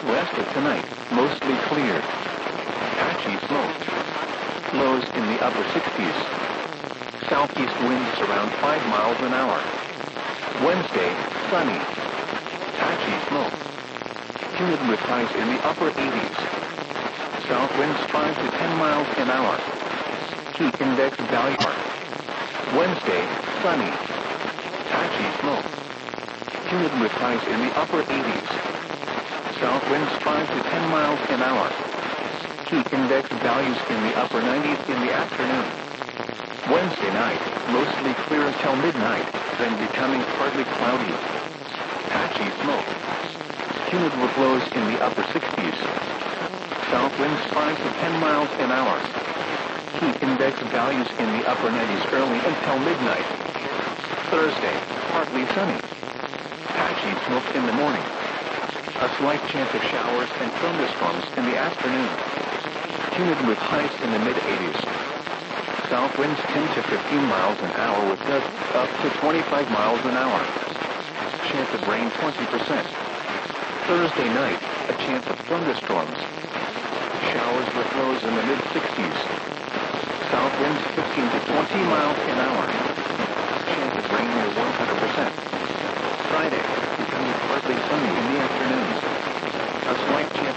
southwest of tonight, mostly clear. Patchy smoke. Lows in the upper 60s. Southeast winds around 5 miles an hour. Wednesday, sunny. Patchy smoke. Humid with highs in the upper 80s. South winds 5 to 10 miles an hour. Heat index value. Wednesday, sunny. Patchy smoke. Humid with highs in the upper 80s. South winds 5 to 10 miles an hour. Heat index values in the upper 90s in the afternoon. Wednesday night, mostly clear until midnight, then becoming partly cloudy. Patchy smoke. Humid with lows in the upper 60s. South winds 5 to 10 miles an hour. Heat index values in the upper 90s early until midnight. Thursday, partly sunny. Patchy smoke in the morning. A slight chance of showers and thunderstorms in the afternoon. Humid with highs in the mid-80s. South winds 10 to 15 miles an hour with gusts up to 25 miles an hour. Chance of rain 20%. Thursday night, a chance of thunderstorms. Showers with lows in the mid-60s. South winds 15 to 20 miles an hour. Chance of rain near 100%. Friday, becoming partly sunny in the afternoons. A slight chance